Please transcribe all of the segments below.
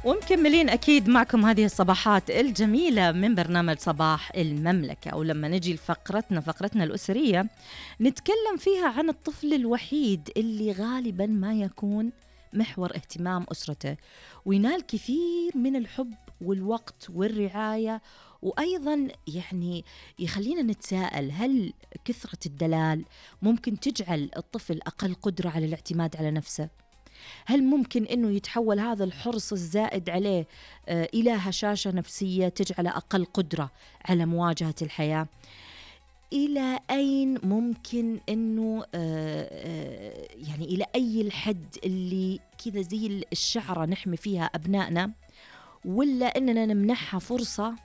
ومكملين أكيد معكم هذه الصباحات الجميلة من برنامج صباح المملكة. ولما نجي فقرتنا الأسرية نتكلم فيها عن الطفل الوحيد اللي غالبا ما يكون محور اهتمام أسرته، وينال كثير من الحب والوقت والرعاية، وأيضا يعني يخلينا نتساءل: هل كثرة الدلال ممكن تجعل الطفل أقل قدرة على الاعتماد على نفسه؟ هل ممكن أنه يتحول هذا الحرص الزائد عليه إلى هشاشة نفسية تجعله أقل قدرة على مواجهة الحياة؟ إلى أين ممكن أنه يعني إلى أي الحد اللي كذا زي الشعرة نحمي فيها أبنائنا، ولا أننا نمنحها فرصة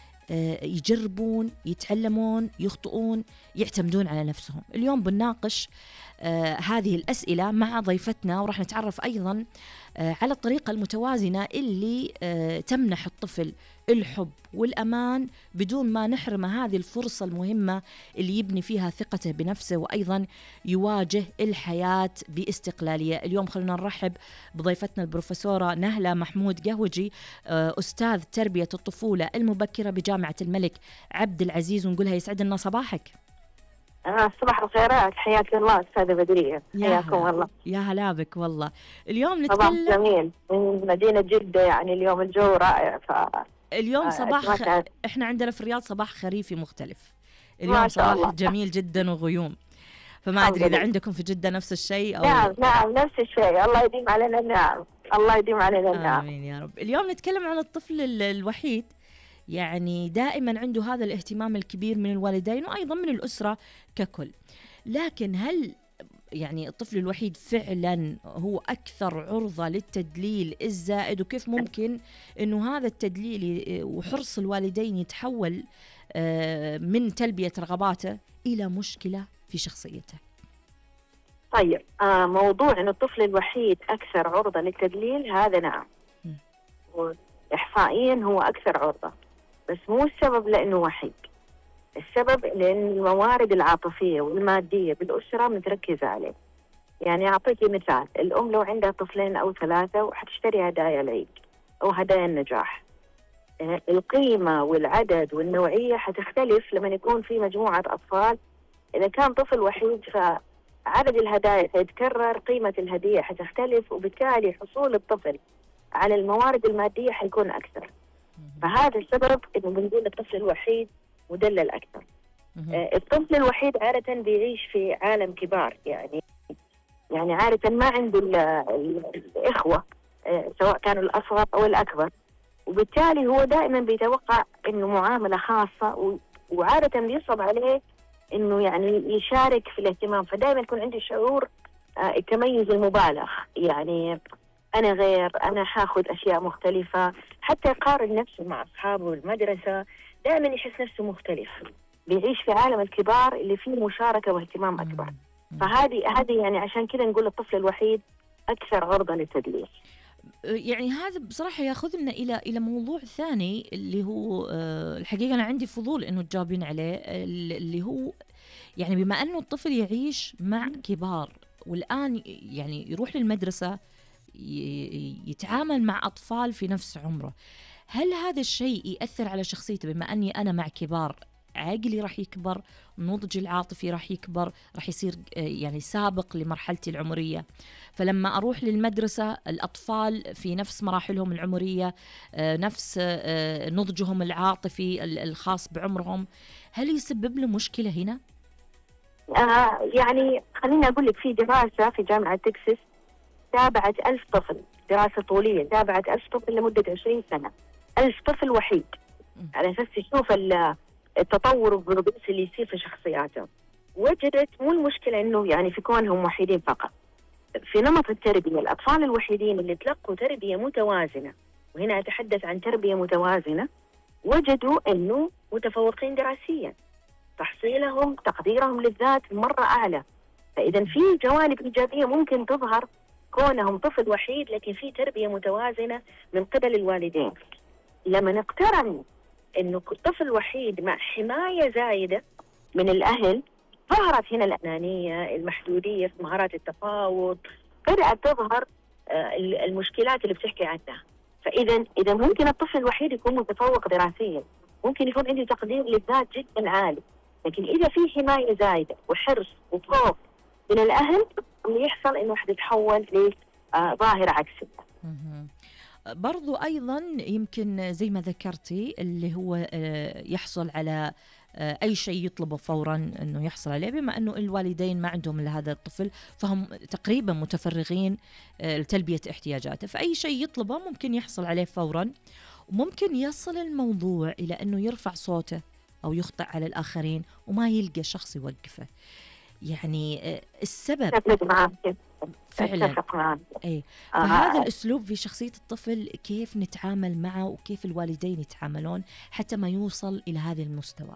يجربون، يتعلمون، يخطئون، يعتمدون على نفسهم؟ اليوم بنناقش هذه الأسئلة مع ضيفتنا، وراح نتعرف أيضا على الطريقة المتوازنة اللي تمنح الطفل الحب والأمان بدون ما نحرمه هذه الفرصة المهمة اللي يبني فيها ثقته بنفسه، وأيضا يواجه الحياة باستقلالية. اليوم خلونا نرحب بضيفتنا البروفيسورة نهلة محمود قهوجي، أستاذ تربية الطفولة المبكرة بجامعة الملك عبد العزيز، ونقولها يسعد لنا صباحك. صباح الخيرات، حياك الله أستاذة بدرية. حياكم الله. يا هلا بك والله. اليوم صباح نتكلم جميل من مدينة جدة، يعني اليوم الجو رائع. اليوم صباح احنا عندنا في الرياض صباح خريفي مختلف اليوم، ما شاء صباح الله. جميل جدا وغيوم. فما أدري إذا عندكم في جدة نفس الشيء أو... نعم نفس الشيء. الله يديم علينا النعم، الله يديم علينا النعم. آمين يا رب. اليوم نتكلم عن الطفل الوحيد، يعني دائما عنده هذا الاهتمام الكبير من الوالدين وأيضا من الأسرة ككل. لكن هل يعني الطفل الوحيد فعلا هو أكثر عرضة للتدليل الزائد؟ وكيف ممكن أنه هذا التدليل وحرص الوالدين يتحول من تلبية رغباته إلى مشكلة في شخصيته؟ طيب، موضوع أن الطفل الوحيد أكثر عرضة للتدليل، هذا نعم، إحصائيا هو أكثر عرضة، بس مو السبب لأنه وحيد. السبب لأن الموارد العاطفية والمادية بالأسرة متركزة عليه. يعني أعطيكي مثال: الأم لو عندها طفلين أو ثلاثة وحتشتري هدايا العيد أو هدايا النجاح، القيمة والعدد والنوعية حتختلف لما يكون في مجموعة أطفال. إذا كان طفل وحيد فعدد الهدايا سيتكرر، قيمة الهدية حتختلف، وبالتالي حصول الطفل على الموارد المادية حيكون أكثر. فهذا السبب إنه بنقول الطفل الوحيد مدلل أكثر. الطفل الوحيد عادة بيعيش في عالم كبار، يعني عادة ما عنده الإخوة، سواء كانوا الأصغر أو الأكبر، وبالتالي هو دائما بيتوقع إنه معاملة خاصة، وعادة بيصعب عليه إنه يعني يشارك في الاهتمام. فدائما يكون عنده شعور التميز المبالغ، يعني أنا غير، أنا حاخذ أشياء مختلفة، حتى يقارن نفسه مع أصحابه المدرسة، دائما يحس نفسه مختلف، بيعيش في عالم الكبار اللي فيه مشاركة واهتمام أكبر. فهذه يعني عشان كذا نقول الطفل الوحيد أكثر عرضة للتدليس. يعني هذا بصراحة ياخذنا إلى موضوع ثاني اللي هو الحقيقة أنا عندي فضول إنه تجاوبين عليه، اللي هو يعني بما أنه الطفل يعيش مع كبار والآن يعني يروح للمدرسة يتعامل مع أطفال في نفس عمره، هل هذا الشيء يأثر على شخصيته؟ بما أني أنا مع كبار، عقلي راح يكبر، نضجي العاطفي راح يكبر، راح يصير يعني سابق لمرحلتي العمرية. فلما أروح للمدرسة الأطفال في نفس مراحلهم العمرية، نفس نضجهم العاطفي الخاص بعمرهم، هل يسبب له مشكلة هنا؟ يعني خليني أقول لك، في دراسة في جامعة تكساس تابعت 1000 طفل، دراسة طولية تابعت 1000 طفل لمدة 20 سنة، 1000 طفل وحيد، على أساس تشوف التطور البروبيس اللي يصير في شخصياتهم. وجدت مو المشكلة إنه يعني في كونهم وحيدين فقط، في نمط التربية الأطفال الوحيدين اللي تلقوا تربية متوازنة، وهنا أتحدث عن تربية متوازنة، وجدوا إنه متفوقين دراسيا، تحصيلهم تقديرهم للذات مرة أعلى. فإذا في جوانب إيجابية ممكن تظهر كونهم طفل وحيد لكن في تربية متوازنة من قبل الوالدين. لما نقترن إنه طفل وحيد مع حماية زايدة من الأهل، ظهرت هنا الأنانية، المحدودية في مهارات التفاوض، بدأت تظهر المشكلات اللي بتحكي عنها. فإذا ممكن الطفل الوحيد يكون متفوق دراسيا، ممكن يكون عنده تقدير للذات جدا عالي، لكن إذا في حماية زايدة وحرص وخوف من الأهل، اللي يحصل إنه حتتحول لظاهرة عكسية. برضو أيضا يمكن زي ما ذكرتي اللي هو يحصل على أي شيء يطلبه فورا أنه يحصل عليه، بما أنه الوالدين ما عندهم لهذا الطفل فهم تقريبا متفرغين لتلبية احتياجاته، فأي شيء يطلبه ممكن يحصل عليه فورا، وممكن يصل الموضوع إلى أنه يرفع صوته أو يخطئ على الآخرين وما يلقى شخص يوقفه. يعني السبب فعلا اي فهذا الاسلوب في شخصيه الطفل كيف نتعامل معه وكيف الوالدين يتعاملون حتى ما يوصل الى هذا المستوى.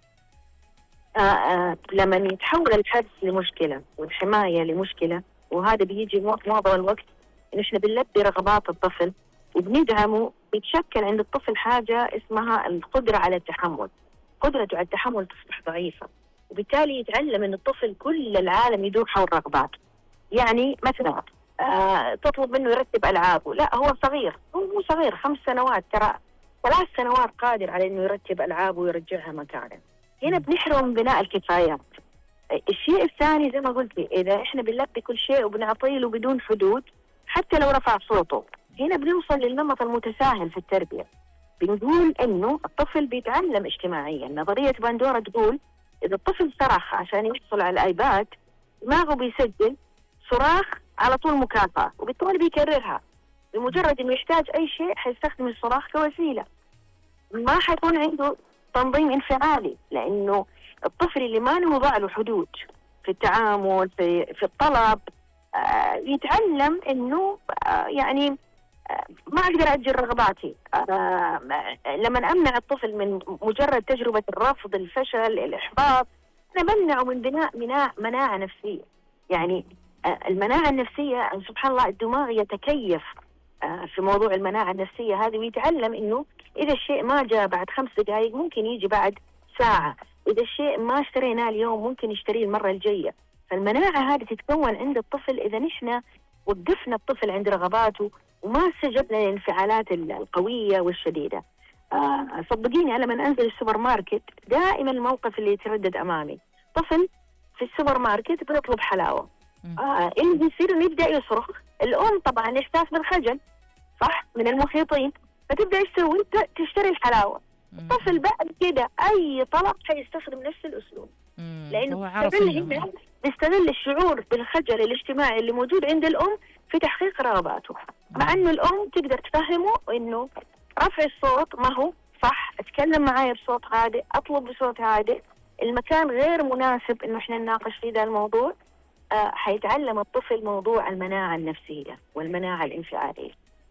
لما يتحول الحدث لمشكله والحمايه لمشكله، وهذا بيجي معظم الوقت انه احنا بنلبي رغبات الطفل وبندعمه، بيتشكل عند الطفل حاجه اسمها القدره على التحمل. قدرته على التحمل تصبح ضعيفه، وبالتالي يتعلم ان الطفل كل العالم يدور حول رغباته. يعني مثلا تطلب منه يرتب ألعابه، لا هو صغير، هو مو صغير 5 سنوات، ترى 3 سنوات قادر على انه يرتب ألعابه ويرجعها مكانه. هنا بنحرم من بناء الكفايات. الشيء الثاني زي ما قلت لي، اذا احنا بنلبي كل شيء وبنعطيه له بدون حدود حتى لو رفع صوته، هنا بنوصل للنمط المتساهل في التربية. بنقول انه الطفل بيتعلم اجتماعيا. نظرية باندورا تقول اذا الطفل صرخ عشان يحصل على الايباد، دماغه بيسجل صراخ على طول مكافأة، وبالتالي بيكررها. بمجرد انه يحتاج اي شيء حيستخدم الصراخ كوسيلة، ما حيكون عنده تنظيم انفعالي، لانه الطفل اللي ما نوضع له حدود في التعامل في الطلب يتعلم انه يعني ما اقدر اجل رغباتي. لما امنع الطفل من مجرد تجربة الرفض، الفشل، الاحباط، انا بمنعه من بناء مناعة نفسية. يعني المناعة النفسية سبحان الله الدماغ يتكيف في موضوع المناعة النفسية هذه، ويتعلم إنه إذا الشيء ما جاء بعد 5 دقائق ممكن يجي بعد ساعة، إذا الشيء ما اشتريناه اليوم ممكن يشتريه المرة الجاية. فالمناعة هذه تتكون عند الطفل إذا نحن وقفنا الطفل عند رغباته وما استجبنا للانفعالات القوية والشديدة. صدقيني أنا لما أنزل السوبر ماركت دائما الموقف اللي يتردد أمامي، طفل في السوبر ماركت بيطلب حلاوة، اللي بيصير يبدأ يصرخ. الأم طبعا إحساس بالخجل صح من المحيطين، فتبدأ تسوي تشتري الحلاوة. الطفل بعد كده أي طلب حيستخدم نفس الأسلوب، لأنه بيستغل الشعور بالخجل الاجتماعي اللي موجود عند الأم في تحقيق رغباته. مع إنه الأم تقدر تفهمه إنه رفع الصوت ما هو صح، اتكلم معايا بصوت هادئ، أطلب بصوت هادئ، المكان غير مناسب إنه إحنا نناقش في ذا الموضوع. حيتعلم الطفل موضوع المناعة النفسية والمناعة الانفعالية.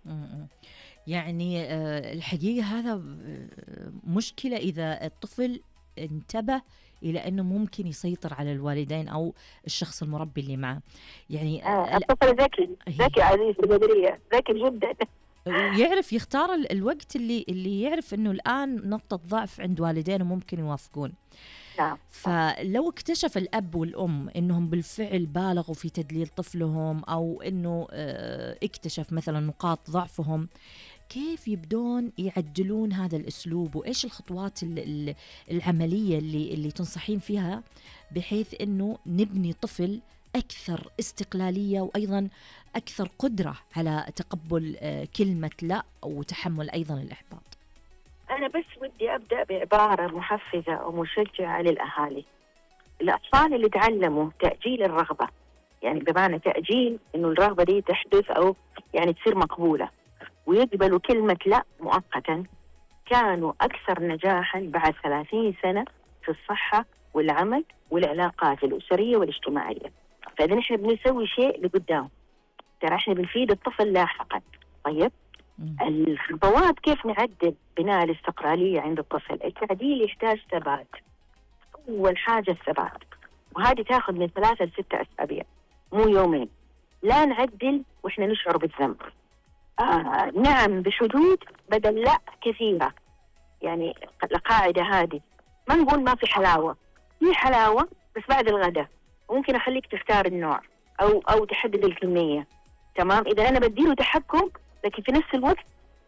يعني الحقيقة هذا مشكلة إذا الطفل انتبه إلى أنه ممكن يسيطر على الوالدين أو الشخص المربي اللي معه. يعني الطفل ذكي عزيز البدرية، ذكي جدا، ويعرف يختار الوقت اللي يعرف أنه الآن نقطة ضعف عند والدينه ممكن يوافقون. نعم. فلو اكتشف الأب والأم أنهم بالفعل بالغوا في تدليل طفلهم، أو أنه اكتشف مثلا نقاط ضعفهم، كيف يبدون يعدلون هذا الأسلوب؟ وإيش الخطوات العملية اللي تنصحين فيها بحيث أنه نبني طفل أكثر استقلالية وأيضا أكثر قدرة على تقبل كلمة لا وتحمل أيضا الإحباط؟ أنا بس ودي أبدأ بعبارة محفزة ومشجعة للأهالي. الأطفال اللي تعلموا تأجيل الرغبة، يعني بمعنى تأجيل إنه الرغبة دي تحدث أو يعني تصير مقبولة، ويقبلوا كلمة لا مؤقتا، كانوا أكثر نجاحا بعد 30 سنة في الصحة والعمل والعلاقات الأسرية والاجتماعية. فإذا نحن بنسوي شيء لقدام، ترى إحنا بنفيد الطفل لاحقا. طيب الخطوات كيف نعدل بناء الاستقلالية عند الطفل؟ التعديل يحتاج ثبات. أول حاجة الثبات، وهذه تاخذ من 3 ل6 أسابيع مو يومين. لا نعدل وإحنا نشعر بالذنب. نعم بحدود بدل لا كثيرة. يعني القاعدة هذه ما نقول ما في حلاوة، في حلاوة بس بعد الغداء، ممكن أخليك تختار النوع أو تحدد الكمية. تمام؟ إذا أنا بديله تحكم لكن في نفس الوقت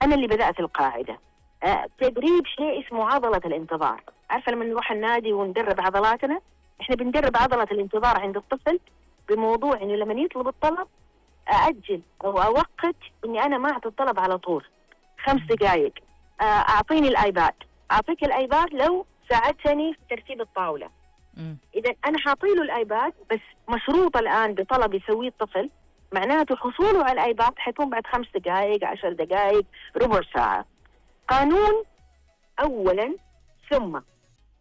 أنا اللي بدأت القاعدة. تدريب شيء اسمه عضلة الانتظار. عارفة لما نروح النادي وندرب عضلاتنا، إحنا بندرب عضلة الانتظار عند الطفل بموضوع إنه لما يطلب الطلب أأجل أو أوقت إني أنا ما أعطي الطلب على طول 5 دقائق. أعطيني الآيباد، أعطيك الآيباد لو ساعدتني في ترتيب الطاولة. إذا أنا حاطيله الآيباد بس مشروط الآن بطلب يسويه الطفل، معناته حصوله على الآيباد حيكون بعد 5 دقائق، 10 دقائق، ربع ساعة. قانون أولا ثم